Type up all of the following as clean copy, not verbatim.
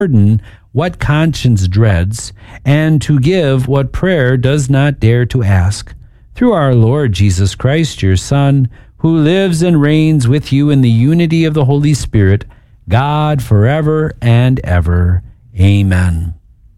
pardon what conscience dreads, and to give what prayer does not dare to ask. Through our Lord Jesus Christ, your Son, who lives and reigns with you in the unity of the Holy Spirit, God forever and ever. Amen.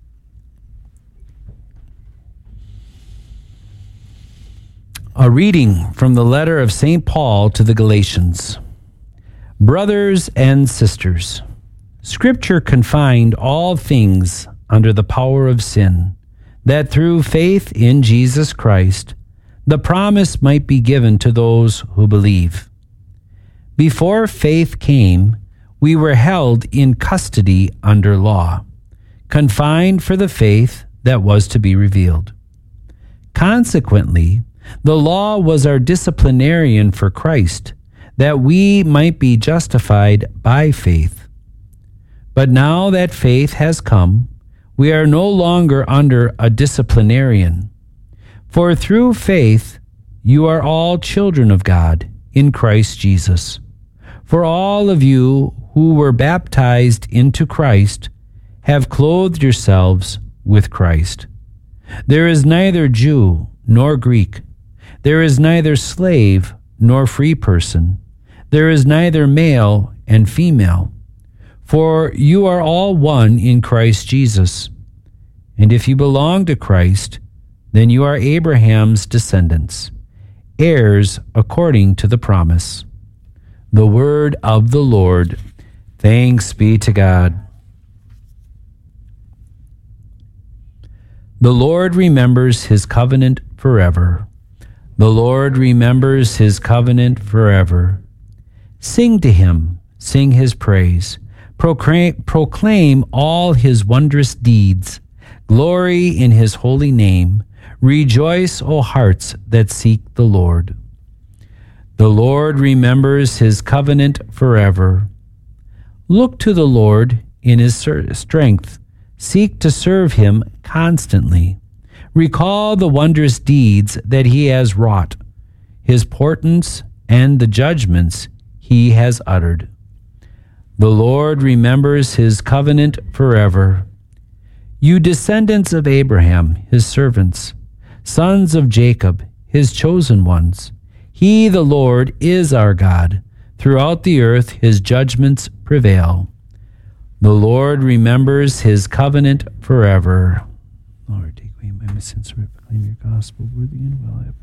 A reading from the letter of St. Paul to the Galatians. Brothers and sisters, Scripture confined all things under the power of sin, that through faith in Jesus Christ, the promise might be given to those who believe. Before faith came, we were held in custody under law, confined for the faith that was to be revealed. Consequently, the law was our disciplinarian for Christ, that we might be justified by faith. But now that faith has come, we are no longer under a disciplinarian. For through faith, you are all children of God in Christ Jesus. For all of you who were baptized into Christ have clothed yourselves with Christ. There is neither Jew nor Greek. There is neither slave nor free person. There is neither male and female. For you are all one in Christ Jesus. And if you belong to Christ, then you are Abraham's descendants, heirs according to the promise. The word of the Lord. Thanks be to God. The Lord remembers his covenant forever. The Lord remembers his covenant forever. Sing to him, sing his praise. Proclaim all his wondrous deeds. Glory in his holy name. Rejoice, O hearts that seek the Lord. The Lord remembers his covenant forever. Look to the Lord in his strength. Seek to serve him constantly. Recall the wondrous deeds that he has wrought, his portents and the judgments he has uttered. The Lord remembers his covenant forever. You descendants of Abraham, his servants, sons of Jacob, his chosen ones. He, the Lord, is our God. Throughout the earth his judgments prevail. The Lord remembers his covenant forever. Lord, take away my sins, proclaim your gospel worthy and well.